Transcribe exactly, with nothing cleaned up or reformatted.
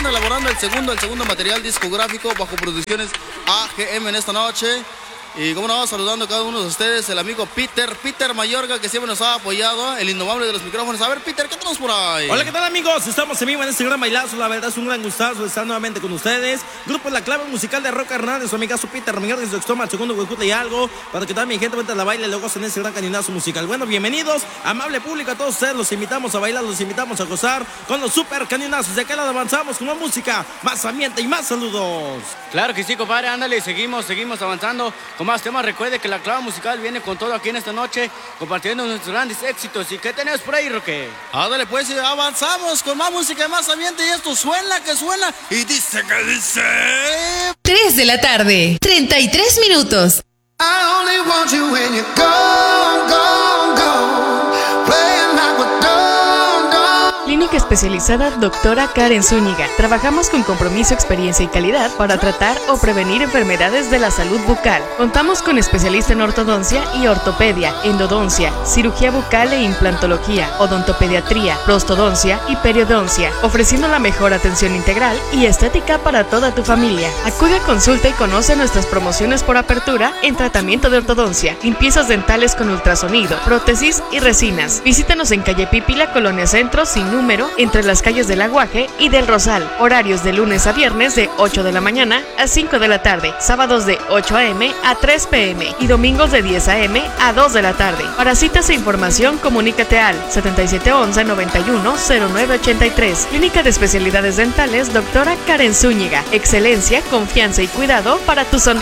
están elaborando el segundo, el segundo material discográfico bajo producciones A G M en esta noche. Y como no, saludando a cada uno de ustedes, el amigo Peter, Peter Mayorga, que siempre nos ha apoyado, el indomable de los micrófonos. A ver, Peter, ¿qué tenemos por ahí? Hola, ¿qué tal, amigos? Estamos en vivo en este gran bailazo. La verdad es un gran gustazo estar nuevamente con ustedes. Grupo La Clave Musical de Roca Hernández, su amigazo Peter Mayorga desde Oxtoma, segundo Huejuta y algo, para que toda mi gente vente a la baile y luego en este gran cañonazo musical. Bueno, bienvenidos, amable público, a todos ustedes. Los invitamos a bailar, los invitamos a gozar con los super cañonazos. De aquel lado avanzamos con más música, más ambiente y más saludos. Claro que sí, compadre, ándale, seguimos, seguimos avanzando con más temas. Recuerde que La Clave Musical viene con todo aquí en esta noche, compartiendo nuestros grandes éxitos. ¿Y qué tenés por ahí, Roque? Ándale, pues, avanzamos con más música y más ambiente. Y esto suena que suena y dice que dice... tres de la tarde, treinta y tres minutos. I only want you when you're gone, gone, gone, playing like a dum, dum. Clínica especializada Doctora Karen Zúñiga. Trabajamos con compromiso, experiencia y calidad para tratar o prevenir enfermedades de la salud bucal. Contamos con especialista en ortodoncia y ortopedia, endodoncia, cirugía bucal e implantología, odontopediatría, prostodoncia y periodoncia, ofreciendo la mejor atención integral y estética para toda tu familia. Acude a consulta y conoce nuestras promociones por apertura en tratamiento de ortodoncia, limpiezas dentales con ultrasonido, prótesis y resinas. Visítanos en calle Pípila, Colonia Centro, sin número, entre las calles del Aguaje y del Rosal. Horarios de lunes a viernes de ocho de la mañana a cinco de la tarde, sábados de ocho a eme a tres pe eme y domingos de diez a eme a dos de la tarde. Para citas e información, comunícate al setenta y siete once, noventa y uno, cero nueve ochenta y tres. Clínica de Especialidades Dentales Doctora Karen Zúñiga. Excelencia, confianza y cuidado para tu sonrisa.